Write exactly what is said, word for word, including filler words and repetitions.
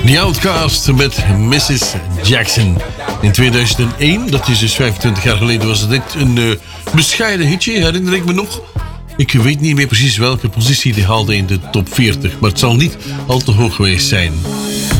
The Outcast met missus Jackson. In tweeduizend één, dat is dus vijfentwintig jaar geleden, was het een uh, bescheiden hitje, herinner ik me nog. Ik weet niet meer precies welke positie die haalde in de top veertig, maar het zal niet al te hoog geweest zijn.